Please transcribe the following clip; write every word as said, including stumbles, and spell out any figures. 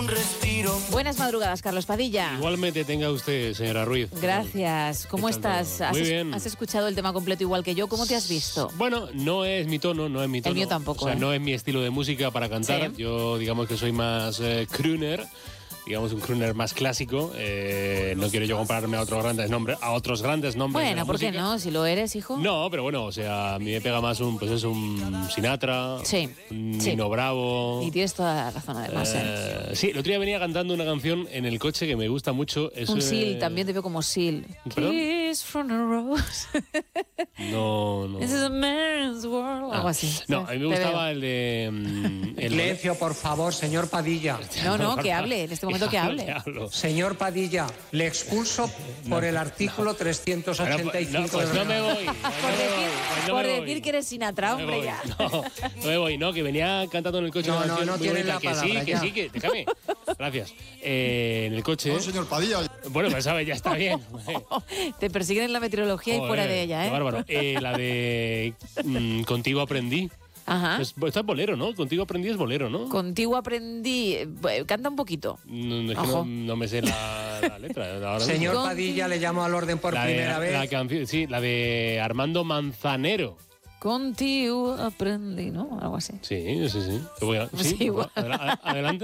un respiro. Buenas madrugadas, Carlos Padilla. Igualmente tenga usted, señora Ruiz. Gracias. ¿Cómo estás? Muy ¿Has, bien. ¿Has escuchado el tema completo igual que yo? ¿Cómo te has visto? Bueno, no es mi tono, no es mi tono. El mío tampoco, O sea, ¿eh? no es mi estilo de música para cantar. Sí. Yo, digamos que soy más eh, crooner. Digamos un crooner más clásico. Eh, no quiero yo compararme a otros grandes nombres, a otros grandes nombres. de Bueno, la ¿por qué música. no? Si lo eres, hijo. No, pero bueno, o sea, a mí me pega más un, pues es un Sinatra, Sí, un sí. Nino Bravo. Y tienes toda la razón, además. ¿eh? Eh, sí, el otro día venía cantando una canción en el coche que me gusta mucho. Es, Un eh, Seal, también te veo como Seal. ¿Perdón? Kiss from a rose. No, no. This is a man's world. Ah, Algo así. No, a mí me Te gustaba veo. el de... mm, el Silencio, por favor, señor Padilla. No, no, que hable. En este momento que hable. Que hablo. Señor Padilla, le expulso por el artículo trescientos ochenta y cinco Bueno, pues, no, pues del no me reglamento. voy. No Por me decir, voy, pues no por me decir voy. que eres Sinatra, No me hombre, voy, ya. No, no me voy, no, que venía cantando en el coche No, una no, canción no muy tiene bonita, la que palabra, sí, que ya. sí, que déjame. Gracias. Eh, en el coche. No, señor Padilla. Bueno, pues sabes, ya está bien. Te persiguen en la meteorología y Joder, fuera de ella, qué ¿eh? bárbaro. Eh, la de mm, Contigo aprendí. Ajá. Es, esto es bolero, ¿no? Contigo aprendí es bolero, ¿no? Contigo aprendí. eh, Canta un poquito. No, es que Ojo. no, no me sé la, la letra. Ahora mismo. Señor Con- Padilla, le llamo al orden por la de, primera vez. La canción, sí, la de Armando Manzanero. Contigo aprendí, ¿no? Algo así. Sí, sí, sí. Te voy a- Sí, sí, igual. adela- adelante.